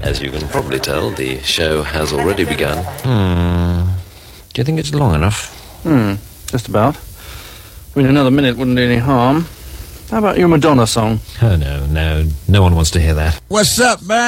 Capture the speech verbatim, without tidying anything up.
As you can probably tell, the show has already begun. Hmm. Do you think it's long enough? Hmm, just about. I mean, another minute wouldn't do any harm. How about your Madonna song? Oh, no, no. No one wants to hear that. What's up, man?